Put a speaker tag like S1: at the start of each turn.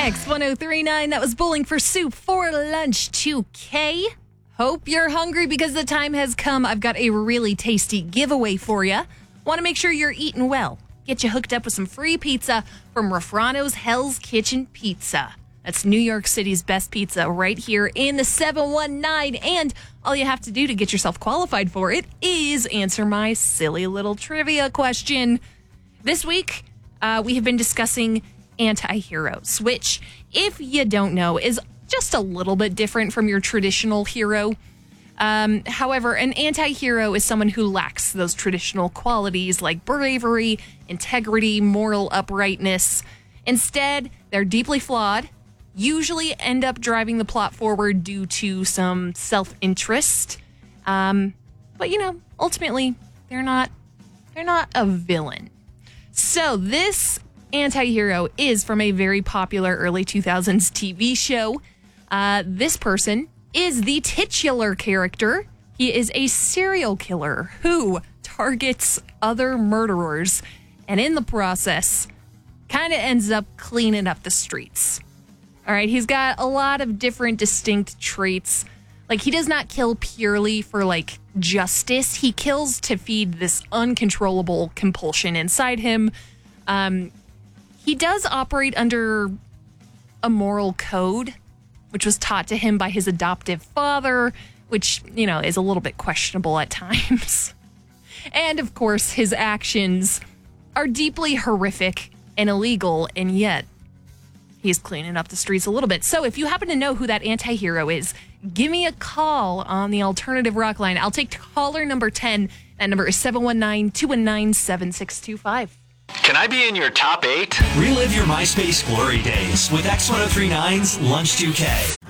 S1: X1039, that was Bowling for Soup for Lunch 2K. Hope you're hungry because the time has come. I've got a really tasty giveaway for you. Want to make sure you're eating well. Get you hooked up with some free pizza from Raffrano's Hell's Kitchen Pizza. That's New York City's best pizza right here in the 719. And all you have to do to get yourself qualified for it is answer my silly little trivia question. This week, we have been discussing anti-heroes, which, if you don't know, is just a little bit different from your traditional hero. However, an anti-hero is someone who lacks those traditional qualities like bravery, integrity, moral uprightness. Instead, they're deeply flawed, usually end up driving the plot forward due to some self-interest. But, ultimately, they're not a villain. So this anti-hero is from a very popular early 2000s TV show. This person is the titular character. He is a serial killer who targets other murderers and in the process kind of ends up cleaning up the streets. All right, he's got a lot of different distinct traits. Like, he does not kill purely for, justice. He kills to feed this uncontrollable compulsion inside him. He does operate under a moral code, which was taught to him by his adoptive father, which, is a little bit questionable at times. And, of course, his actions are deeply horrific and illegal, and yet he's cleaning up the streets a little bit. So if you happen to know who that anti-hero is, give me a call on the Alternative Rock line. I'll take caller number 10. That number is 719-219-7625.
S2: Can I be in your top 8?
S3: Relive your MySpace glory days with X1039's Lunch 2K.